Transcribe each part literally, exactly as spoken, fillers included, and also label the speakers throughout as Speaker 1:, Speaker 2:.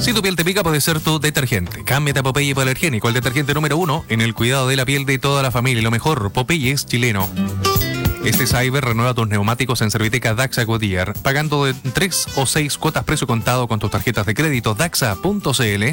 Speaker 1: Si tu piel te pica, puede ser tu detergente. Cámbiate a Popeye Hipoalergénico, el detergente número uno en el cuidado de la piel de toda la familia. Lo mejor, Popeye es chileno. Este Cyber renueva tus neumáticos en Serviteca Daxa Goodyear, pagando de tres o seis cuotas precio contado con tus tarjetas de crédito daxa punto cl.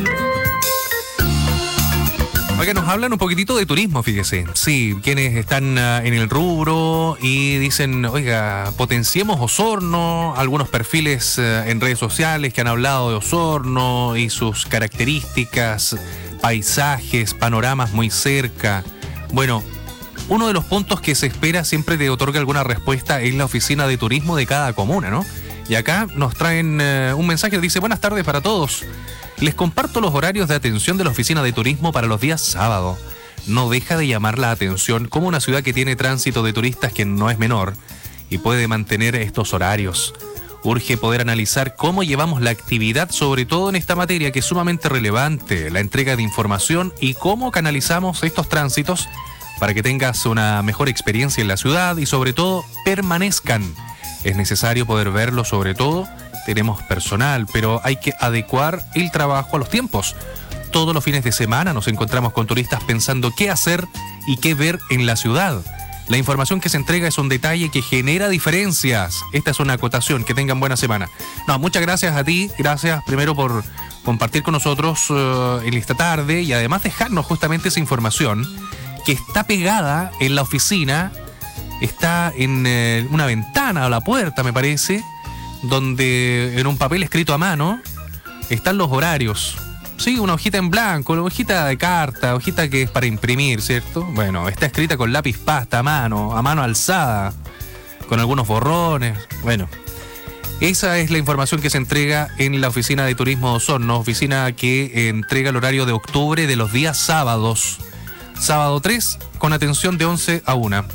Speaker 1: Oiga, nos hablan un poquitito de turismo, fíjese. Sí, quienes están uh, en el rubro y dicen, oiga, potenciemos Osorno, algunos perfiles uh, en redes sociales que han hablado de Osorno y sus características, paisajes, panoramas muy cerca. Bueno, uno de los puntos que se espera siempre de otorga alguna respuesta es la oficina de turismo de cada comuna, ¿no? Y acá nos traen uh, un mensaje que dice, buenas tardes para todos. Les comparto los horarios de atención de la oficina de turismo para los días sábado. No deja de llamar la atención como una ciudad que tiene tránsito de turistas que no es menor y puede mantener estos horarios. Urge poder analizar cómo llevamos la actividad, sobre todo en esta materia que es sumamente relevante, la entrega de información y cómo canalizamos estos tránsitos para que tengas una mejor experiencia en la ciudad y sobre todo permanezcan. Es necesario poder verlo sobre todo. Tenemos personal, pero hay que adecuar el trabajo a los tiempos. Todos los fines de semana nos encontramos con turistas pensando qué hacer y qué ver en la ciudad. La información que se entrega es un detalle que genera diferencias. Esta es una acotación. Que tengan buena semana. No, muchas gracias a ti. Gracias primero por compartir con nosotros uh, en esta tarde y además dejarnos justamente esa información que está pegada en la oficina. Está en eh, una ventana o la puerta, me parece, donde en un papel escrito a mano están los horarios. Sí, una hojita en blanco, una hojita de carta, hojita que es para imprimir, ¿cierto? Bueno, está escrita con lápiz pasta a mano, a mano alzada, con algunos borrones. Bueno, esa es la información que se entrega en la oficina de turismo de Osorno, oficina que entrega el horario de octubre de los días sábados. Sábado tres, con atención de once a una.